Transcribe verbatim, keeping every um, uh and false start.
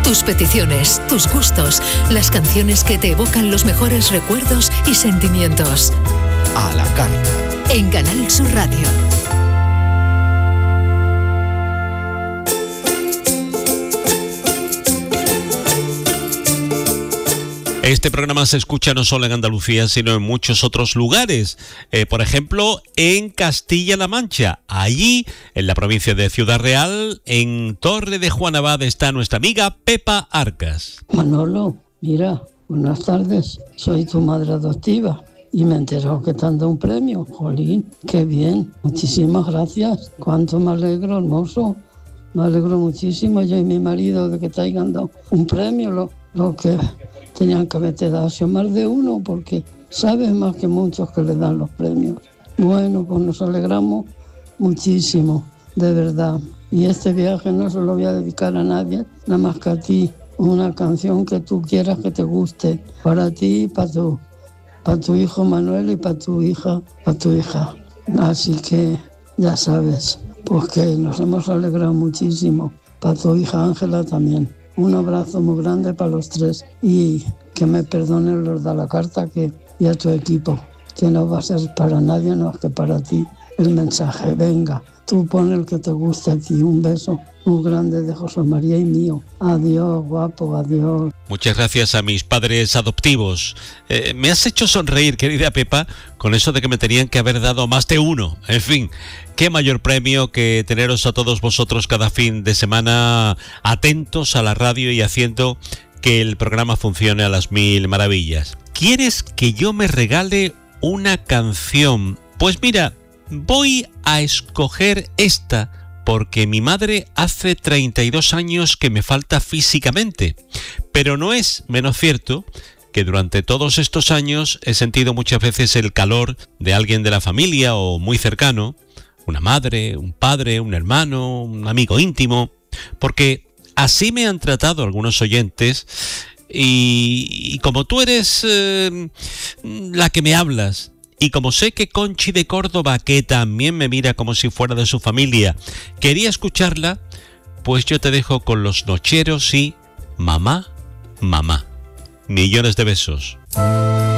Tus peticiones, tus gustos, las canciones que te evocan los mejores recuerdos y sentimientos. A la carta. En Canal Sur Radio. Este programa se escucha no solo en Andalucía, sino en muchos otros lugares. Eh, por ejemplo, en Castilla-La Mancha. Allí, en la provincia de Ciudad Real, en Torre de Juan Abad, está nuestra amiga Pepa Arcas. Manolo, mira, buenas tardes. Soy tu madre adoptiva y me he enterado que te han dado un premio. Jolín, qué bien. Muchísimas gracias. Cuánto me alegro, hermoso. Me alegro muchísimo, yo y mi marido, de que te hayan dado un premio. Lo, lo que... tenían que haberte dado más de uno, porque sabes más que muchos que le dan los premios. Bueno, pues nos alegramos muchísimo, de verdad. Y este viaje no se lo voy a dedicar a nadie, nada más que a ti. Una canción que tú quieras que te guste, para ti y para tu, para tu hijo Manuel y para tu hija, para tu hija. Así que ya sabes, pues que nos hemos alegrado muchísimo. Para tu hija Ángela también. Un abrazo muy grande para los tres y que me perdonen los de la carta que, y a tu equipo, que no va a ser para nadie más que para ti el mensaje. Venga, tú pon el que te guste a ti. Un beso muy grande de José María y mío. Adiós, guapo, adiós. Muchas gracias a mis padres adoptivos. Eh, me has hecho sonreír, querida Pepa, con eso de que me tenían que haber dado más de uno. En fin, qué mayor premio que teneros a todos vosotros cada fin de semana atentos a la radio y haciendo que el programa funcione a las mil maravillas. ¿Quieres que yo me regale una canción? Pues mira, voy a escoger esta porque mi madre hace treinta y dos años que me falta físicamente, pero no es menos cierto que durante todos estos años he sentido muchas veces el calor de alguien de la familia o muy cercano, una madre, un padre, un hermano, un amigo íntimo, porque así me han tratado algunos oyentes y, y como tú eres eh, la que me hablas, y como sé que Conchi de Córdoba, que también me mira como si fuera de su familia, quería escucharla, pues yo te dejo con Los Nocheros y Mamá, Mamá. Millones de besos.